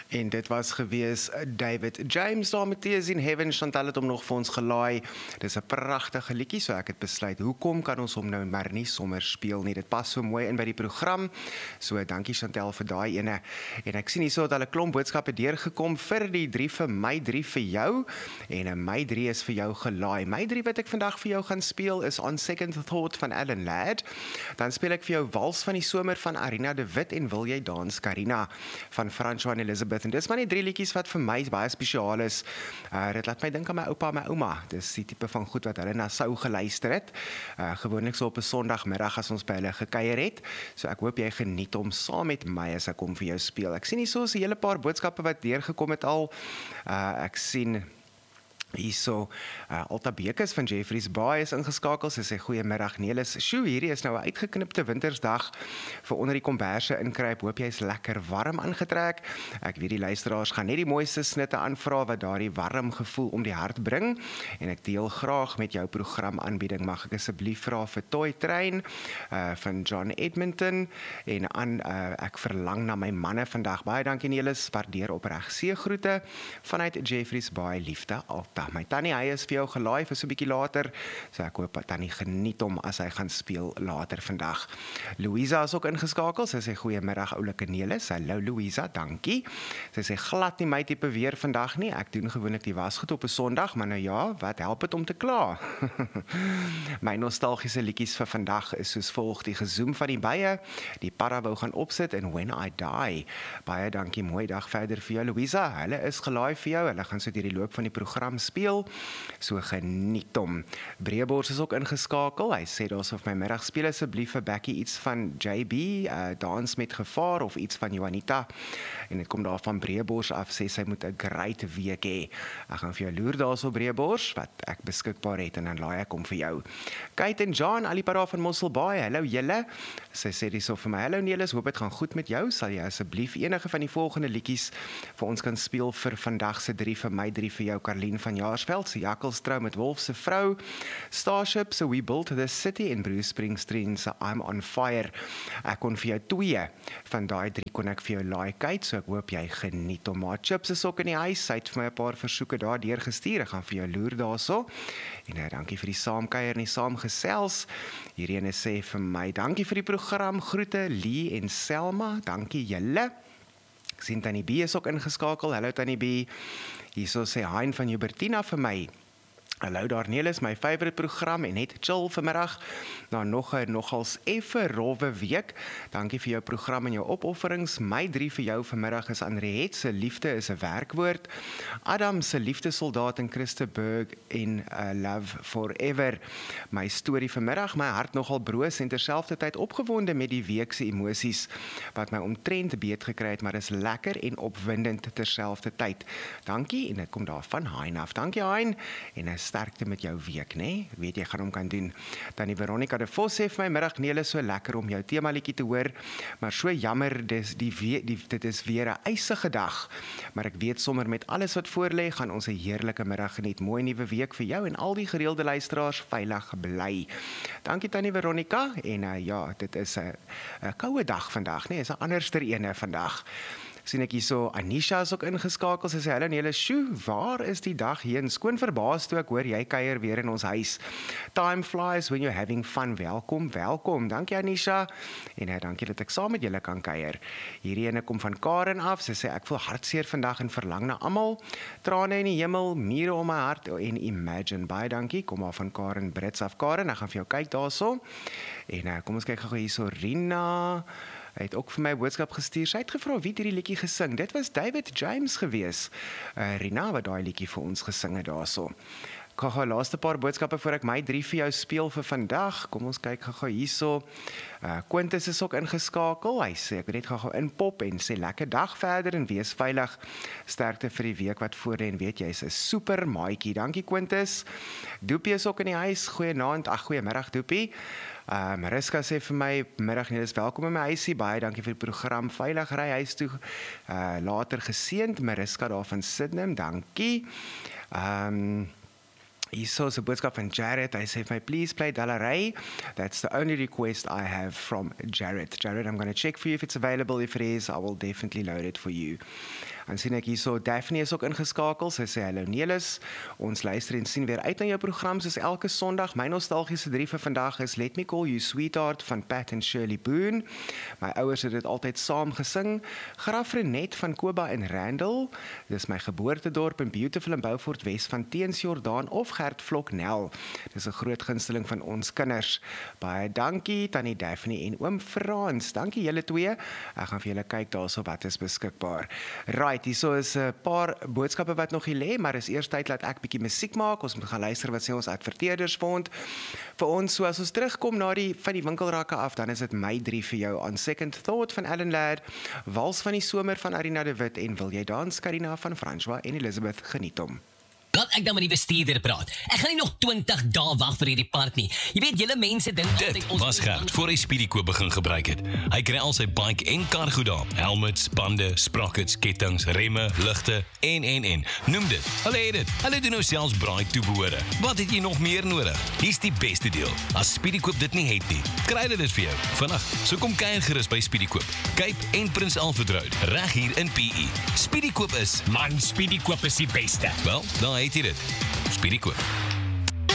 En dit was gewees David James daar met Tears in Heaven. Chantal het hom nog vir ons gelaai. Dis 'n pragtige liedjie, so ek het besluit, hoekom kan ons hom nou maar nie sommer speel nie? Dit pas so mooi in by die program. So dankie Chantal vir daai ene. En ek sien hierso dat hulle klomp boodskappe deurgekom vir die 3 vir my 3 vir jou. En 'n my 3 is vir jou gelaai. My 3 wat ek vandag vir jou gaan speel is On Second Thought van Alan Ladd. Dan speel ek vir jou Wals van die Somer van Arina de Wit en Wil jy dans Karina van François en Elizabeth. En dis maar net 3 liedjies wat vir my baie spesiaal is. Dit laat my dink aan my oupa en my ouma. Dis die tipe van goed wat hulle na sou geluister het. Gewoonlik so op 'n Sondagmiddag as ons by hulle gekuier het. So ek hoop jy geniet hom saam met my as ek hom vir jou speel. Ek sien hierso 'n hele paar boodskappe wat deurgekom het al. Ek sien hierso, Alta Bekes van Jeffreys Bay is ingeskakel. Sy sê goeiemiddag Nelis. Sjoe, hierdie is nou 'n uitgeknipte wintersdag vir onder die komberse inkruip. Hoop jy is lekker warm aangetrek. Ek weet die luisteraars gaan net die mooiste snitte aanvra wat daardie warm gevoel om die hart bring. En ek deel graag met jou programaanbieding. Mag ek asseblief vra vir Toy Train van John Edmonton en aan ek verlang na my manne vandag. Baie dankie Nelis. Waardeer opreg. Seëgroete vanuit Jeffreys Bay. Liefde Alta. My tannie, hy is vir jou gelaai vir so 'n bietjie later, so ek hoop tannie geniet hom as hy gaan speel later vandag. Louisa is ook ingeskakel, sy sê goeiemiddag oulike Nelis. Hallo Louisa, dankie. Sy sê glad nie my tipe weer vandag nie, ek doen gewoonlik die wasgoed op 'n Sondag, maar nou ja, wat help dit om te kla? My nostalgiese liedjies vir vandag is soos volg: Die gezoem van die bye, Die Parra wou gaan opsit en When I Die. Baie dankie, mooi dag verder vir jou Louisa. Hulle is gelaai vir jou, hulle gaan so deur die loop van die program speel, so geniet hom. Breebors is ook ingeskakel, hy sê daar so vir my middag, speel asseblief vir Becky iets van JB, Dans met Gevaar of iets van Juanita, en dit kom daar van Breebors af, sê sy moet 'n great week hê. Ek gaan vir jou loer daar so Breebors, wat ek beskikbaar het, en dan laai ek hom vir jou. Kate en John, Alipara van Mosselbaai, hallo julle, sy sê dis so vir my, hallo Nelis, hoop dit gaan goed met jou, sal jy asseblief enige van die volgende liedjies vir ons kan speel vir vandag se 3 vir my 3 vir jou, Karlien van Jaarsveld se Jakkalstrou met Wolf se vrou, Starship se We Built This City en Bruce Springsteen se I'm on Fire. Ek kon vir jou 2 van daai 3 kon ek vir jou laai kyk, so ek hoop jy geniet hom. Maar Chips is ook in die huis, sy het vir my 'n paar versoeke daar deurgestuur, ek gaan vir jou loer daarso. En dankie vir die saamkuier en die saamgesels. Hierdie sê vir my, dankie vir die program, groete Lee en Selma, dankie julle. Ek sien Tannie B is ook ingeskakel, hallo Tannie B. Hierso sê Hein van Hubertina vir my, hallo daar Nelis, my favourite program en net chill vanmiddag, na nog 'n nogals effe rowwe week. Dankie vir jou program en jou opofferings. My 3 vir jou vanmiddag is Henriette se Liefde is 'n werkwoord, Adam se Liefdesoldaat in Christenburg en Love Forever. My storie vanmiddag, my hart nogal broos en terselfdertyd opgewonde met die week se emosies wat my omtrent beet gekry het, maar is lekker en opwindend terselfdertyd. Dankie, en dit kom daar van Hein af. Dankie Hein, en sterkte met jou week, né? Ek weet jy gaan hom kan doen. Dan die Veronica de Vos sê vir my, middag Nelis, so lekker om jou temaliedjie te hoor, maar so jammer, dit is weer 'n eisige dag, maar ek weet sommer met alles wat voorlê, gaan ons 'n heerlike middag geniet. Mooi nuwe week vir jou en al die gereelde luisteraars, veilig bly. Dankie Tannie Veronica, en ja, dit is 'n koue dag vandag, né? Is 'n anderster ene vandag. Sien ek hierso, Anisha is ook ingeskakel, sy sê, hallo Nelis, sjoe, waar is die dag heen? Skoon verbaas toe ek hoor, jy kuier weer in ons huis. Time flies when you're having fun. Welkom, welkom. Dankie Anisha, en dankie dat ek saam met julle kan kuier. Hierdie ene kom van Karen af, sy sê, ek voel hartseer vandag en verlang na almal. Trane in die hemel, mure om my hart en Imagine. Baie dankie, kom maar van Karen Brits af. Karen, ek gaan vir jou kyk daarso. En kom ons kyk gou hierso, Rina Hy het ook vir my 'n boodskap gestuur. Sy het gevra wie het hierdie liedjie gesing. Dit was David James gewees. Rina wat daai liedjie vir ons gesing het daarso. Ek gaan laaste paar boodskappe voor ek my 3 vir jou speel vir vandag. Kom ons kyk gou hierso. Quintus is ook ingeskakel. Hy sê ek wil net gou inpop en sê lekker dag verder en wees veilig. Sterkte vir die week wat voor lê en weet jy is 'n super maatjie. Dankie Quintus. Doopie is ook in die huis. Goeienaand. Goeiemiddag Doopie. Mariska sê vir my, middag Nelis, welkom in my huisie, baie dankie vir die program, veilig ry huis toe, later geseënd, Mariska daar van Sydney, dankie. Hierso is 'n boodskap van Jared, hy sê vir my, please play Dalaray, that's the only request I have from Jared. Jared, I'm going to check for you if it's available, if it is, I will definitely load it for you. Dan sien ek hierso Daphne is ook ingeskakel. Sy sê hallo Nelis. Ons luister en sien weer uit na jou program soos elke Sondag. My nostalgiese 3 vir vandag is Let Me Call You Sweetheart van Pat en Shirley Boone. My ouers het dit altyd saam gesing. Grafrenet van Koba en Randall. Dis my geboortedorp in Beautiful en Beaufort Wes van Teens Jordaan of Gert Vloknel. Dis 'n groot gunsteling van ons kinders. Baie dankie Tannie Daphne en oom Frans. Dankie julle twee. Ek gaan vir julle kyk daarso wat is beskikbaar. Right, hierso is 'n paar boodskappe wat nog hier lê, maar is eers tyd dat ek bietjie musiek maak. Ons moet gaan luister wat sê ons adverteerders vond. Vir ons, so as ons terugkom na van die winkelrakke af, dan is dit my 3 vir jou. On Second Thought van Alan Ladd, Wals van die Somer van Arina de Wit en Wil jy dans Carina van François en Elizabeth, geniet hom. Laat ek dan met die bestuurder praat. Ek gaan nie nog 20 dae wag vir hierdie part nie. Jy weet, julle mense dink Dit was Gert voor hy Speedykoop begin gebruik het. Hy kry al sy bike en kar goed daar. Helmets, bande, sprockets, kettings, remme, ligte en. Noem dit. Hulle het dit. Hulle doen nou selfs braai toebehore. Wat het jy nog meer nodig? Hier's die beste deel. As Speedykoop dit nie het nie, kry hulle dit vir jou. Vandag, so kom kuier gerus by Speedykoop. Cape en Prins Alfred Road, reg hier in PE. Speedykoop is, Man, Speedykoop is die beste. wel, daar het jy dit. Speedykoop.